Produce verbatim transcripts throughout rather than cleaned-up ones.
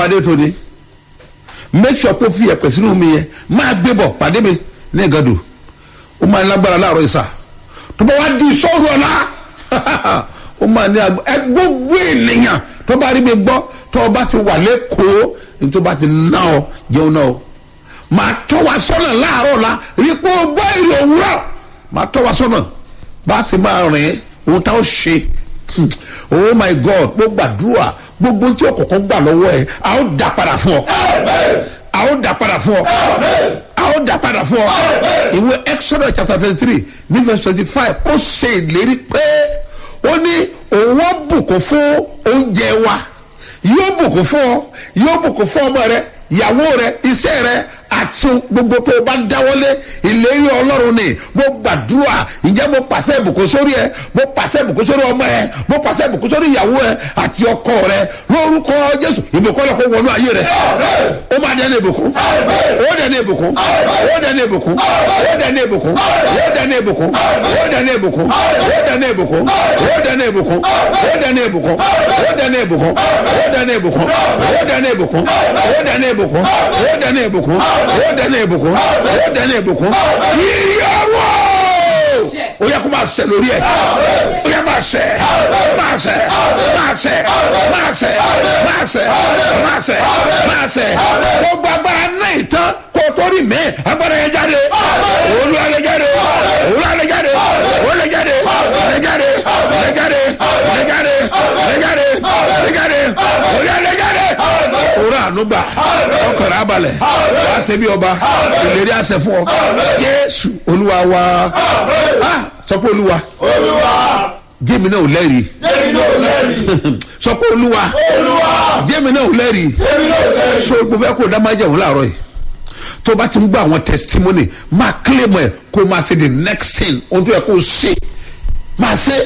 abadé tó ní make sure pé fi ẹ̀pẹ̀ sínú mi yẹn máa gbé bọ̀ pàdé mi ní ìgàdù ó máa lágbára láàárọ̀ ìsà tó bá wá di sọ́ọ̀rù ọ̀la ó máa ní gbogbo ènìyàn tó bá rí mi gbọ́ tó o bá ti wà lẹ́kọ̀ọ́ ní tó bá ti ná ọ jẹun náà o máa tọ́ wa sọ́nà láàárọ̀ la rí pé o gbọ́ èrè òwúrọ̀ máa tọ́ wa sọ́nà bá a sì máa rìn ohun tá a ṣe oh my God mo gbàdúrà gbogbo tí ọkọ̀ọ̀kan gbà lọ́wọ́ ẹ̀ a ó dà padà fún ọ a ó dà padà fún ọ a ó dà padà fún ọ ìwé Exodus chapter twenty three ní verse twenty five ó ṣe ìlérí pé ó ní òun ó bùkún fún oúnjẹ wa yóò bùkún fún ọ yóò bùkún fún ọmọ rẹ ìyàwó rẹ iṣẹ́ rẹ àti gbogbo tó o bá dáwọ́lé ìlérí Ọlọ́run ni mo gbàdúrà ǹjẹ́ mo pàṣẹ ìbùkún sórí ẹ mo pàṣẹ ìbùkún sórí ọmọ ẹ mo pàṣẹ ìbùkún sórí ìyàwó ẹ àti ọkọ rẹ lórúkọ Jésù ìbùkún ọlọkọ wọnú ayé rẹ ó máa dẹni ìbùkún ó dẹni ìbùkún ó dẹni ìbùkún ó dẹni ìbùkún ó dẹni ìbùkún ó dẹni ìbùkún ó dẹni ìbùkún ó dẹni ìbùkún ó dẹni ìbùkún ó dẹni ìbùkún ó dẹni ìbùkún ó dẹni ìbùkún ó dẹni ìbùkún ó dẹni ìbùkún ó dẹni ìbùkún ó dẹni ìbùkún ìyàwó ó yẹ kó máa ṣẹ lórí ẹ ó yẹ máa ṣẹ máa ṣẹ máa ṣẹ máa ṣẹ máa ṣẹ máa ṣẹ máa ṣẹ gbogbo agbára náà ìtàn kó o tó rí mẹ agbára yẹn jáde olú alẹ jáde olú alẹ jáde olú alẹ jáde alẹ jáde alẹ jáde alẹ jáde alẹ jáde alẹ jáde olú alẹ jáde òrà ànúgbà ọkọ̀rọ̀ abalẹ̀ wàá ṣe bí ọba ìlérí àṣẹ fún ọ Jésù Olúwa wa sọ pé Olúwa jẹ́mi náà ò lẹ́rìí sọ pé Olúwa jẹ́mi náà ò lẹ́rìí so gbogbo ẹ kó dá máa jẹun láàárọ̀ yìí tó bá ti ń gbọ́ àwọn testimony máa claim ẹ̀ kó máa ṣe the next thing ohun tó yẹ kó ṣe máa ṣe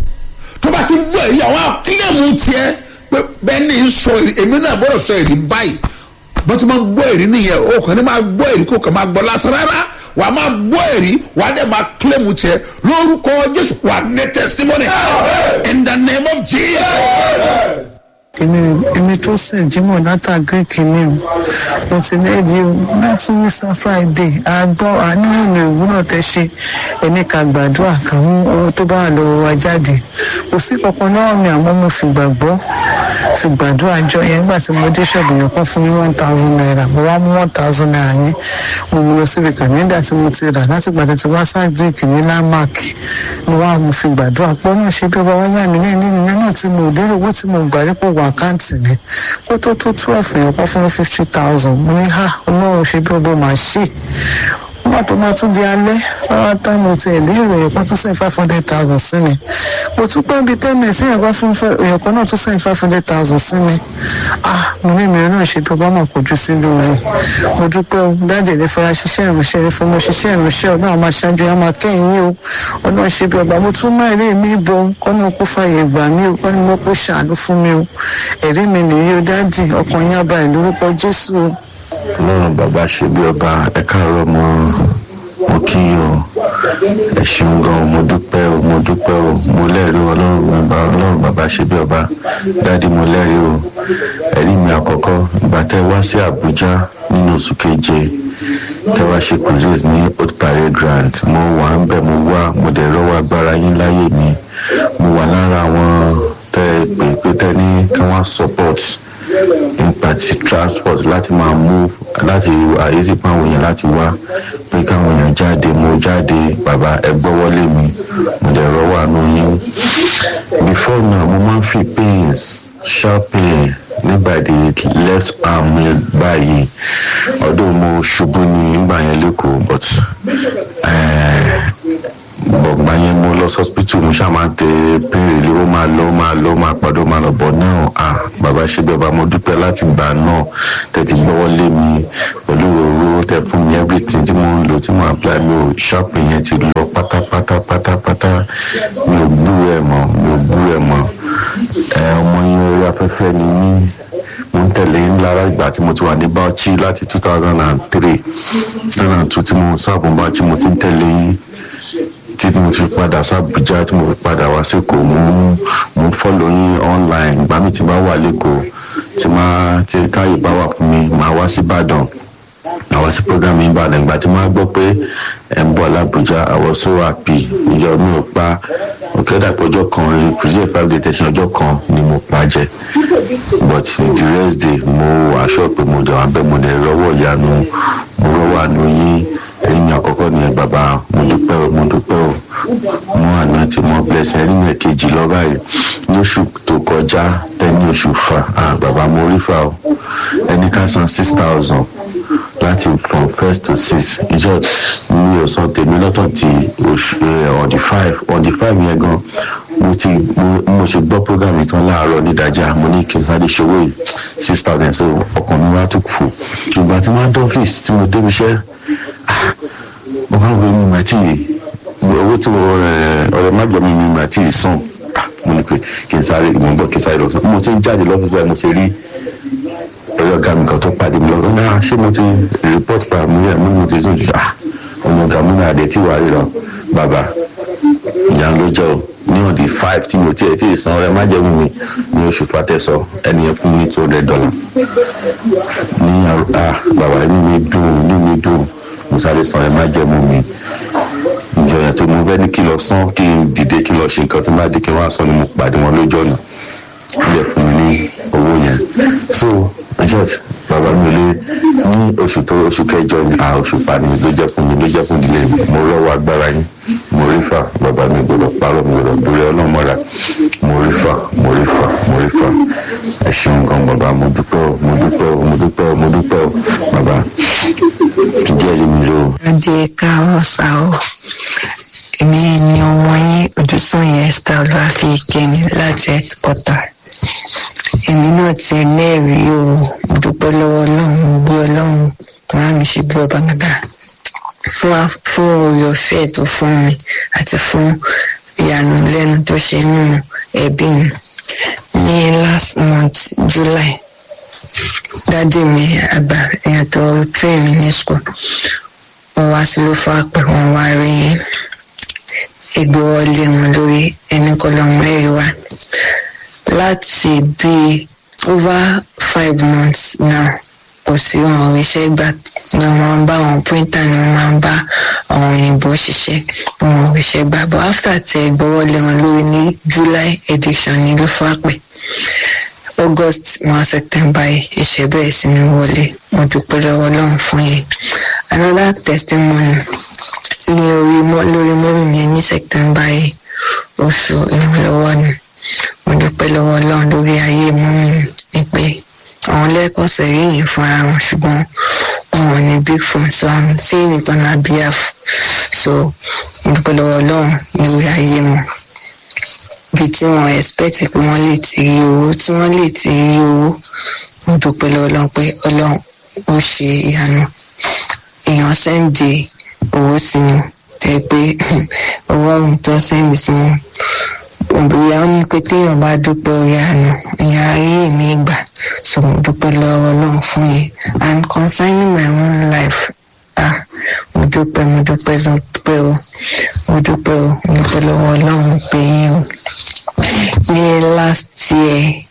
tó bá ti ń gbọ́ èyí àwọn claim tiẹ̀ pé bẹ́ẹ̀ ni sọ èmi náà gbọ́dọ̀ sọ èrè báyìí bó ti máa ń gbọ́ èrè nìyẹn o kàn ní máa gbọ́ èrè kó kàn máa gbọ́ lásán rárá wà á máa gbọ́ èrè wà á dẹ̀ máa claim tiẹ̀ lórúkọ Jésù wà á ní testimony in the name of Jesus. èmi èmi tó sìn Jímọ̀ látà greek ni o mo ti ní èdè o láti Mr Friday àgbọ̀ àníwòrán ìwúrọ̀ tẹ ṣe ẹni ká gbàdúrà káwọn owó tó bá wà lọ́wọ́ wa jáde kò sí kankan náà mi àmọ́ mo fi gbàgbọ́ fi gbàdúrà jọ yẹn nígbà tí mo dé ṣọ́ọ̀bù yẹn kọ́ fún mi one thousand naira mo wá mú one thousand naira yẹn mo mú lọ síbi kàníńdà tí mo ti rà láti gbàdé tí wá sá greek ní landmark ni wá mo fi gbàdúrà pé náà ṣe bí ọba wáyà mi náà nínú náà tí mo lérò owó tí mo gbà rí pò wà àkáǹtì mi kó tó tó twelve yẹn kọ́ fún mi fifty thousand mo ní ha ọlọ́run ṣe bí ọba máa ṣe wọ́n tó máa tún di alẹ́ wọ́n tá mo ti ẹ̀ lérò èèyàn tún sẹ́yìn five hundred thousand sí mi mo tún pẹ́ bíi ten minutes èèyàn kan fún èèyàn kan náà tún sẹ́yìn five hundred thousand sí mi ah mo ní mi náà ṣe bí ọba máa kojú sí lóore mo dúpẹ́ o dájẹ́ lè fara ṣiṣẹ́ ìránṣẹ́ rẹ fún mo ṣiṣẹ́ ìránṣẹ́ ọ̀nà àwọn aṣáájú yẹn máa kẹ́yìn yín o ọ̀nà ṣe bí ọba mo tún máa rí mi bọ kọ́nà kó fàyè gbà mí o kọ́ni mo kó ṣàánú fún mi o ẹ̀rí mi nìyí o dájì ọkàn yín abayì lórúkọ Jésù o. Ọlọ́run bàbá ṣe bí ọba ẹ káàárọ̀ mo mo kí yín o ẹ ṣeun gan mo dúpẹ́ o mo dúpẹ́ o mo lẹ́rìí ọlọ́run bàbá ọlọ́run bàbá ṣe bí ọba dáàdi mo lẹ́rìí o ẹ̀rí mi àkọ́kọ́ ìgbà tẹ́ wá sí Àbújá nínú oṣù keje tẹ́ wá ṣe cruise ní Old Parade Grand mo wà ń bẹ̀ mo wá mo dẹ̀ rọ́wọ́ agbára yín láyé mi mo wà lára àwọn tẹ́ pè pé tẹ́ ní kí wọ́n support nípa ti transport láti máa move láti àyèsí fún àwọn èèyàn láti wá pé káwọn èèyàn jáde mo jáde bàbá ẹ gbọ́wọ́lé mi mo dẹ̀ rọ́wọ́ àánú yín before now mo máa ń fi pains sharp pain nígbà the left arm mi báyìí ọdún mo ṣubú ní ìgbà yẹn lẹ́kọ̀ọ́ but bọ̀gbà yẹn mo lọ hospital mo ṣáà máa ń tẹ péré lé ó máa lọ ó máa lọ ó máa padà ó máa lọ bọ̀ náà ah bàbá ṣe bẹ́ẹ̀ bá mo dúpẹ́ láti gbà náà tẹ̀tí gbọ́wọ́ lé mi pẹ̀lú òróró tẹ fún mi everything tí mo ń lò tí mo apply mi ò ṣọ́ọ̀pù yẹn ti lọ pátápátá pátápátá mi ò gbú ẹ̀ mọ́ mi ò gbú ẹ̀ mọ́ ẹ ọmọ yẹn orí afẹ́fẹ́ ni mí mo ń tẹ̀lé lára ìgbà tí mo ti wà ní Bauchi láti two thousand and three two thousand and two tí mo sáàbùn Bauchi mo ti ń tẹ̀lé yín tí mo fi padà sábùjá tí mo fi padà wá sẹ́kọ̀ọ́ mo mo fọ́lọ̀ yín online ìgbà mi ti bá wà lẹ́kọ̀ọ́ tí máa tí káyè bá wà fún mi máa wá sí Ìbàdàn àwa sí program yìí Ìbàdàn ìgbà tí máa gbọ́ pé ẹ̀ ń bọ̀ l'Abuja I was so happy ìjọ mi ò pa òkèdàpọ̀ ọjọ́ kan ìkùsí five day tẹ̀sán ọjọ́ kan ni mo pa jẹ but the rest day mo aṣọ pé mo dẹ̀ wá bẹ́ẹ̀ mo dẹ̀ rọ́wọ́ ìyanu mo rọ́wọ́ àánú yín ẹ̀yin ní àkọ́kọ́ ni bàbá mo dúpẹ́ o mo dúpẹ́ o mo àná tí mo blessing ẹ̀rí mi kejì lọ báyìí lóṣù tó kọjá ẹni oṣù fa ah bàbá mo rí fa o ẹni ká san six thousand láti from first to six ìjọ mi ò san tèmi lọ́tọ̀ ti oṣù on the five on the five yẹn gan mo ti mo ṣe gbọ́ program yìí tán láàárọ̀ nídàájà mo ní kí n sáré ṣòwò yìí six thousand so ọkàn mi wá tún fò ìgbà tí wọ́n á dọ́fíìsì tí mo débi iṣẹ́ mo máa ń wo mi màtí owó tí mo ọ̀rẹ́ má gbọ́ mi mi màtí sàn mo ní kí n sáré mo ń bọ̀ kí n sáré lọ sàn mo ṣe ń jáde lọ́fíìsì báyìí mo ṣe rí ẹ̀rọ ọ̀gá mi kan tó pàdé mi lọ́wọ́ náà ṣé mo ti report pa mi rẹ̀ mo ti sùn jù ah ọmọ ọ̀gá mi náà dé tí wàá rí lọ bàbá ìyá ló jẹ́ o ní on the five tí mo tiẹ̀ tí ì san ọ̀rẹ́ má jẹ́ mi ní oṣù fatẹ́sọ ẹni yẹn fún mi two hundred dollars ní ah bàbá inú mi dùn inú mi dùn mo sáré san ọ̀rẹ́ má jẹ́ mu mi ìjọ yẹn tó mo fẹ́ ní kí lọ san kí n dìde kí lọ ṣe nǹkan tó bá dé kí wọ́n á sọ ni mo pàdé wọn lójú ọ̀nà ilẹ̀ fún mi ní owó yẹn so in short bàbá mi lé ní oṣù tó oṣù kẹjọ ní à oṣù fani ló jẹ́ fún mi ló jẹ́ fún ìdílé mi mo rọ́wọ́ agbára yín mo rí fà bàbá mi gbọ́dọ̀ parọ́ mi gbọ́dọ̀ dúró ọlọ́mọra mo rí fà mo rí fà mo rí fà ẹ ṣeun gan bàbá mo dúpẹ́ o mo dúpẹ́ o mo dúpẹ́ o mo dúpẹ́ o bàbá ìjẹ́ yìí mi rò. adé káwọ́ sá o èmi ni ọmọ yín Ojúsànyà Esther Olúwafẹ́yìkẹ́mi láti headquarter èmi náà ti lẹ́rìí o mo dúpẹ́ lọ́wọ́ Ọlọ́run mo gbé Ọlọ́run máa mi ṣe bí ọba gbàgbà fún fún oore ọ̀fẹ́ tó fún mi àti fún ìyanu lẹ́nu tó ṣe nínú ẹbí mi ní last month July dájú mi àgbà èèyàn tó train mi ní school wọ́n wá sí ló fọ́ àpẹ wọ́n wá rí egbò wọlé wọn lórí ẹni kọlọ́mọ ẹ̀rí wa láti bí over five months now kò sí wọn oríṣẹ́ gbà ni wọ́n bá wọn printer ni wọ́n máa ń bá àwọn òyìnbó ṣiṣẹ́ wọn oríṣẹ́ gbà but after tẹ gbọ́wọ́lé wọn lórí ní July edition ní ló fọ́ àpẹ August one September iṣẹ́ bẹ̀rẹ̀ sí ní wọlé mo dúpẹ́ lọ́wọ́ Ọlọ́run fún yẹn another testimony ní orí lórí mọ́mí mi ní September yìí oṣù ìrànlọ́wọ́ ni mo dúpẹ́ lọ́wọ́ Ọlọ́run lórí ayé mọ́mí mi ni pé àwọn lẹ́ẹ̀kan sẹ̀rí yìí fúnra wọn ṣùgbọ́n wọn ò ní big phone so I'm saying it on her behalf so mo dúpẹ́ lọ́wọ́ Ọlọ́run lórí ayé wọn bí tí wọn expect pé wọ́n lè ti rí owó tí wọ́n lè ti rí owó mo dúpẹ́ lọ́wọ́ Ọlọ́run pé Ọlọ́run ó ṣe ìyanu èèyàn sẹ́ǹdì owó sí wọn tẹ́ pé owó ọ̀hún tó sẹ́ǹdì sí wọn bóyá ó ní pé téèyàn bá dúpẹ́ orí àná èèyàn ayé mi gbà so mo dúpẹ́ lọ́wọ́ Ọlọ́run fún yẹn and concerning my own life ah mo dúpẹ́ mo dúpẹ́ mo dúpẹ́ o mo dúpẹ́ o mo dúpẹ́ lọ́wọ́ Ọlọ́run pé yín o ní last year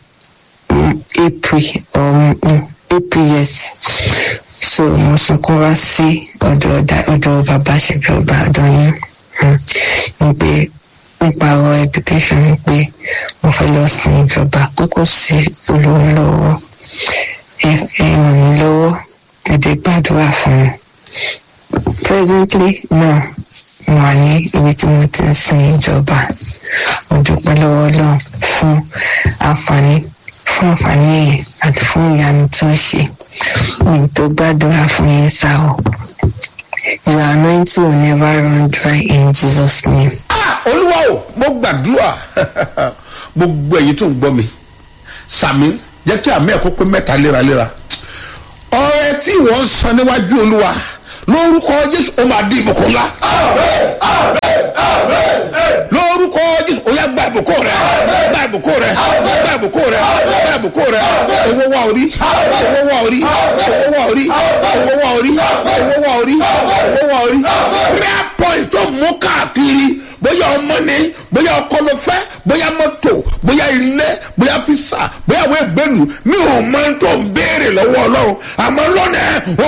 April um, April yes so mo sunkún wá sí ọ̀dọ̀ ọ̀dọ̀ bàbá ṣẹbi ọba àdán yín ní pé nípa ọ̀rọ̀ education ni pé mo fẹ́ lọ sin ìjọba pé kò sí olówó lọ́wọ́ ẹ ràn mí lọ́wọ́ ẹ dé gbàdúrà fún mi presently náà mo wà ní ibi tí mo ti ń sin ìjọba mo dúpẹ́ lọ́wọ́ Ọlọ́run fún àǹfààní fún àǹfààní yẹn àti fún ìyanu tó ń ṣe mi tó gbàdúrà fún yín sá o your anointing will never run dry in Jesus' name. Olúwa o mo gbàdúrà gbogbo èyí tó ń gbọ́ mi sàmì jẹ́ kí àmì ẹ̀kọ́ pé mẹ́ta léraléra ọrẹ tí wọ́n san níwájú Olúwa lórúkọ Jésù ó máa di ìbùkún ńlá lórúkọ Jésù ó yá gba ìbùkún rẹ gba ìbùkún rẹ gba ìbùkún rẹ gba ìbùkún rẹ owó wá orí owó wá orí owó wá orí owó wá orí owó wá orí owó wá orí prayer point tó mú káàkiri bóyá ọmọ ni bóyá ọkọ ló fẹ́ bóyá mọ́tò bóyá ilé bóyá físà bóyá àwọn ìgbélu mi ò mọ tó ń béèrè lọ́wọ́ ọlọ́run àmọ́ lọ́nà